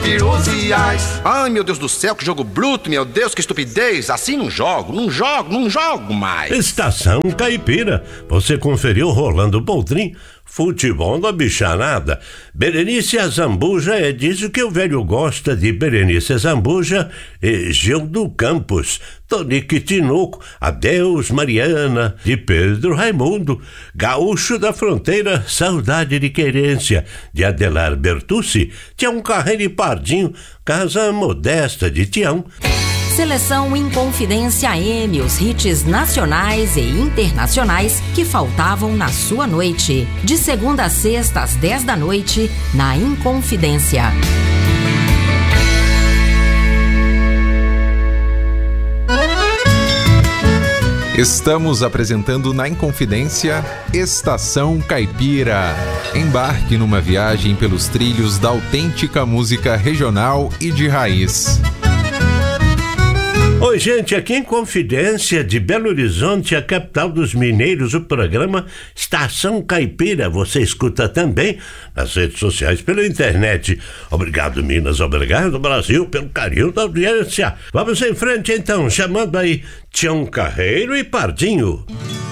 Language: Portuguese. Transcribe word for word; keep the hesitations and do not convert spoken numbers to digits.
doze reais. Ai, meu Deus do céu, que jogo bruto, meu Deus, que estupidez. Assim não jogo, não jogo, não jogo mais. Estação Caipira. Você conferiu Rolando Boldrin, futebol da bicharada. Berenice Azambuja é disso que o velho gosta de Berenice Azambuja e Gildo Campos, Tonique Tinoco, Adeus Mariana, de Pedro Raimundo, Gaúcho da Fronteira, Saudade de Querência, de Adelar Bertucci, Tião Carreiro e Pardinho, Casa Modesta de Tião. Seleção Inconfidência M, os hits nacionais e internacionais que faltavam na sua noite. De segunda a sexta às dez da noite, na Inconfidência. Estamos apresentando na Inconfidência Estação Caipira. Embarque numa viagem pelos trilhos da autêntica música regional e de raiz. Oi, gente, aqui em Confidência de Belo Horizonte, a capital dos mineiros, o programa Estação Caipira. Você escuta também nas redes sociais, pela internet. Obrigado, Minas, obrigado, Brasil, pelo carinho da audiência. Vamos em frente, então, chamando aí Tião Carreiro e Pardinho.